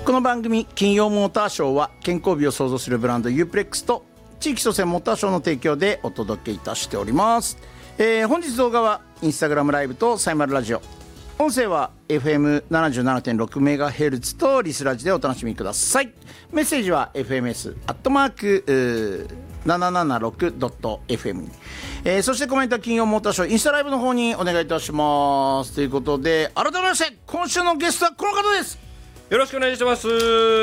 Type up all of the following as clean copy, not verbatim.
この番組金曜モーターショーは健康美を創造するブランドユープレックスと地域創生モーターショーの提供でお届けいたしております。本日動画はインスタグラムライブとサイマルラジオ、音声は FM77.6MHz とリスラジでお楽しみください。メッセージは FMS@776.fm に、そしてコメントは金曜モーターショーインスタライブの方にお願いいたします。ということで改めまして今週のゲストはこの方です。 よろしくお願いします。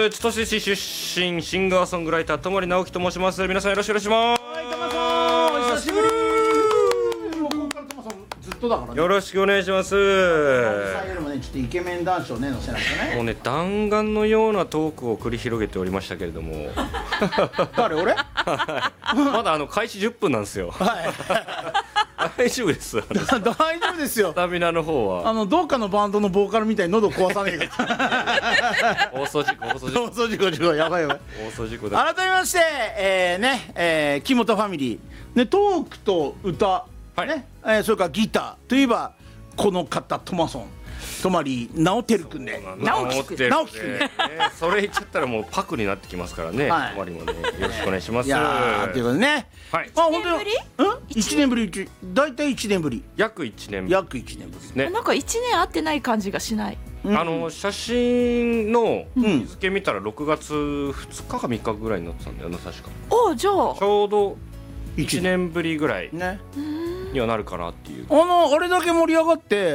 千歳市出身シンガーソングライター泊直樹と申します。皆さんよろしくお願いします。 はい、トマさんお久しぶり。もうここからトマさんずっとだからね。 よろしくお願いします。 最後よりもねちょっとイケメン男子をね乗せないとね。 もうね弾丸のようなトークを繰り広げておりましたけれども誰俺まだ開始10分なんですよ。 はい大丈夫です。 大丈夫ですよ。 スタミナの方はどっかのバンドのボーカルみたいに喉壊さねえから放送事故放送事故やばいやばい。 放送事故だ。 改めまして木本ファミリー、ね、トークと歌、 はいねそれからギターといえばこの方トマソン泊直輝くんで直樹くんで、 直樹くんでそれ言っちゃったらもうパクになってきますからね。 はい泊もねよろしくお願いします。 いやということでね、 はい、 1年ぶり1年ぶり大体1年ぶり約1年約1年ぶりね。 なんか1年会ってない感じがしない。 写真の日付見たら6月2日か3日ぐらいになってたんだよな確か。 おじゃあちょうど1年ぶりぐらいねにはなるかなっていう。 あれだけ盛り上がって